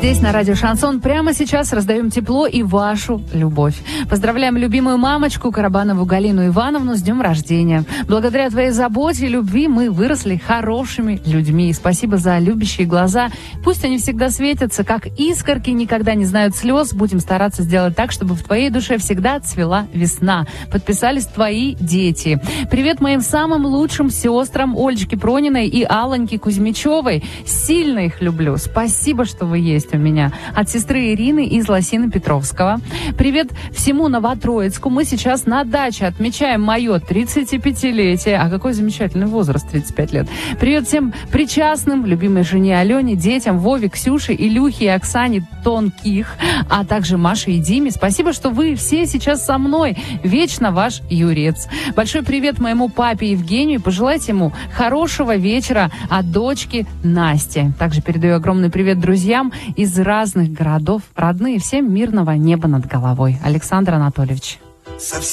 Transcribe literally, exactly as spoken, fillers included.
Здесь, на радио «Шансон», прямо сейчас раздаем тепло и вашу любовь. Поздравляем любимую мамочку Карабанову Галину Ивановну с днем рождения. Благодаря твоей заботе и любви мы выросли хорошими людьми. Спасибо за любящие глаза. Пусть они всегда светятся, как искорки, никогда не знают слез. Будем стараться сделать так, чтобы в твоей душе всегда цвела весна. Подписались твои дети. Привет моим самым лучшим сестрам Ольчке Прониной и Аллоньке Кузьмичевой. Сильно их люблю. Спасибо, что вы есть у меня. От сестры Ирины из Лосина Петровского. Привет всему Новотроицку. Мы сейчас на даче отмечаем мое тридцатипятилетие. А какой замечательный возраст, тридцать пять лет. Привет всем причастным, любимой жене Алене, детям, Вове, Ксюше, Илюхе и Оксане Тонких, а также Маше и Диме. Спасибо, что вы все сейчас со мной. Вечно ваш Юрец. Большой привет моему папе Евгению. Пожелайте ему хорошего вечера от дочки Насти. Также передаю огромный привет друзьям из разных городов. Родные, всем мирного неба над головой. Александр Анатольевич. Совсем